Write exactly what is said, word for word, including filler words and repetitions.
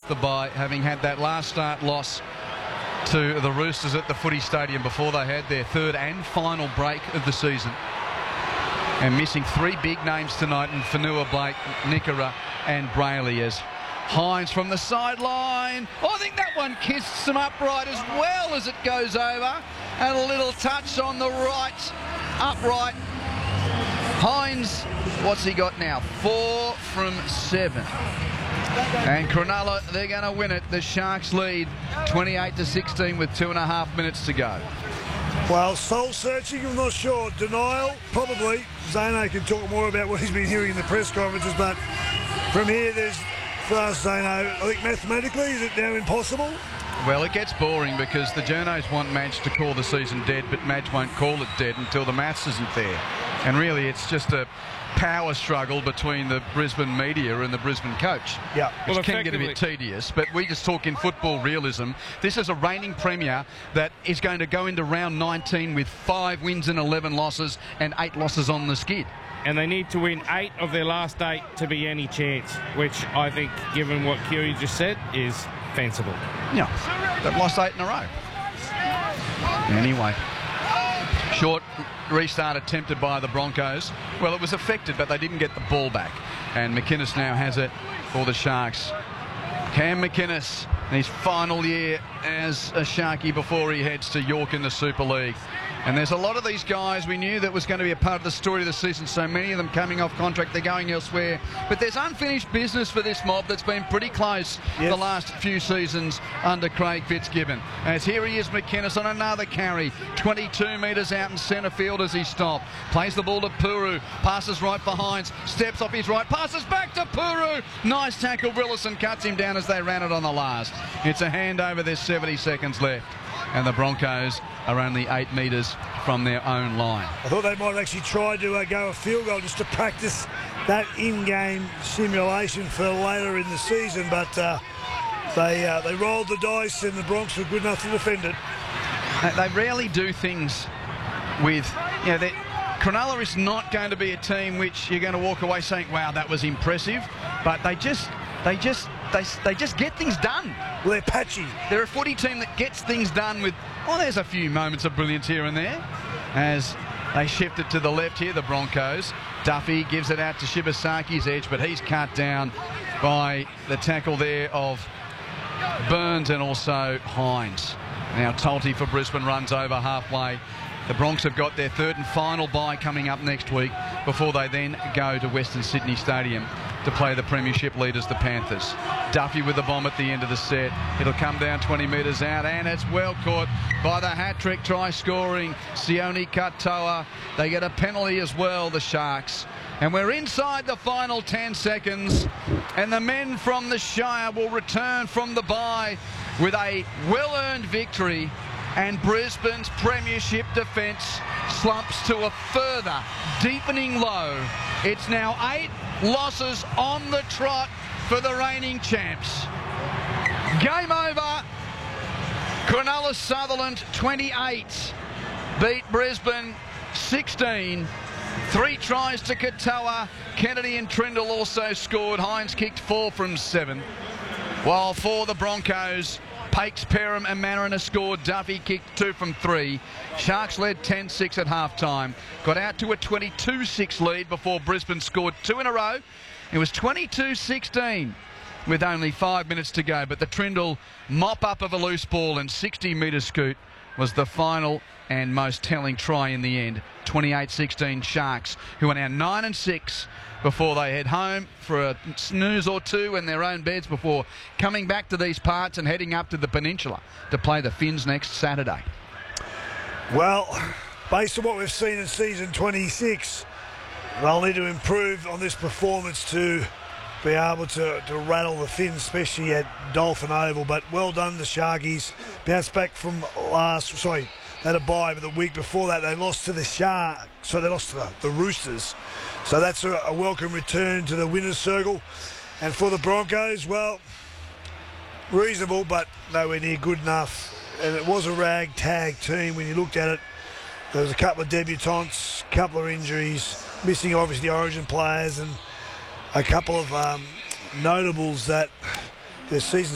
the bye, having had that last start loss to the Roosters at the Footy Stadium before they had their third and final break of the season. And missing three big names tonight in Fanua Blake, Nikora and Brayley, as Hines from the sideline. Oh, I think that one kissed some upright as well as it goes over. And a little touch on the right, upright. Hines, what's he got now? Four from seven. And Cronulla, they're going to win it. The Sharks lead twenty-eight to sixteen with two and a half minutes to go. Well, soul searching, I'm not sure. Denial, probably. Zano can talk more about what he's been hearing in the press conferences, but from here, there's, for us, Zano, I think mathematically, is it now impossible? Well, it gets boring because the journos want Madge to call the season dead, but Madge won't call it dead until the maths isn't there. And really, it's just a power struggle between the Brisbane media and the Brisbane coach. Yeah, which well, can get a bit tedious, but we just talk in football realism. This is a reigning premier that is going to go into round nineteen with five wins and eleven losses and eight losses on the skid. And they need to win eight of their last eight to be any chance, which I think, given what Kiri just said, is fanciful. Yeah, they've lost eight in a row. Anyway, short restart attempted by the Broncos. Well, it was affected, but they didn't get the ball back. And McInnes now has it for the Sharks. Cam McInnes, in his final year as a Sharkie before he heads to York in the Super League. And there's a lot of these guys we knew that was going to be a part of the story of the season, so many of them coming off contract, they're going elsewhere. But there's unfinished business for this mob that's been pretty close yes. the last few seasons under Craig Fitzgibbon. As here he is, McInnes on another carry, twenty-two metres out in centre field as he stopped. Plays the ball to Puru, passes right for Hines, steps off his right, passes back to Puru. Nice tackle, Willison cuts him down as they ran it on the last. It's a handover, there's seventy seconds left. And the Broncos are only eight metres from their own line. I thought they might actually try to uh, go a field goal just to practice that in-game simulation for later in the season, but uh, they uh, they rolled the dice and the Bronx were good enough to defend it. They rarely do things with, you know, Cronulla is not going to be a team which you're going to walk away saying, wow, that was impressive, but they just, they just, they, they just get things done. Well, they're patchy. They're a footy team that gets things done with, well, there's a few moments of brilliance here and there as they shift it to the left here, the Broncos. Duffy gives it out to Shibasaki's edge, but he's cut down by the tackle there of Burns and also Hines. Now Tolte for Brisbane runs over halfway. The Bronx have got their third and final bye coming up next week before they then go to Western Sydney Stadium to play the premiership leaders, the Panthers. Duffy with the bomb at the end of the set. It'll come down twenty metres out, and it's well caught by the hat-trick try scoring Sione Katoa. They get a penalty as well, the Sharks. And we're inside the final ten seconds, and the men from the Shire will return from the bye with a well-earned victory, and Brisbane's premiership defence slumps to a further deepening low. It's now eight losses on the trot for the reigning champs. Game over. Cronulla Sutherland twenty-eight beat Brisbane sixteen. Three tries to Katoa. Kennedy and Trindle also scored. Hines kicked four from seven. While for the Broncos, Pakes, Perham and Mariner scored. Duffy kicked two from three. Sharks led ten six at half-time. Got out to a twenty-two six lead before Brisbane scored two in a row. It was twenty-two sixteen with only five minutes to go. But the Trindle mop-up of a loose ball and sixty metre scoot was the final and most telling try in the end. twenty-eight sixteen Sharks, who are now nine and six before they head home for a snooze or two in their own beds before coming back to these parts and heading up to the Peninsula to play the Finns next Saturday. Well, based on what we've seen in season twenty-six, they'll need to improve on this performance to be able to, to rattle the Finns, especially at Dolphin Oval. But well done, the Sharkies. Bounced back from last, sorry, they had a bye, but the week before that they lost to the Sharks, so they lost to the, the Roosters. So that's a, a welcome return to the winner's circle. And for the Broncos, well, reasonable, but nowhere near good enough. And it was a ragtag team when you looked at it. There was a couple of debutantes, a couple of injuries, missing obviously Origin players, and a couple of um, notables that their season